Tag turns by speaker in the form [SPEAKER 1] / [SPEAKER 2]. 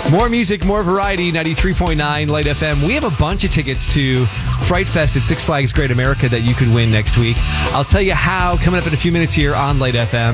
[SPEAKER 1] More music, more variety, 93.9 Light FM. We have a bunch of tickets to Fright Fest at Six Flags Great America that you could win next week. I'll tell you how coming up in a few minutes here on Light FM.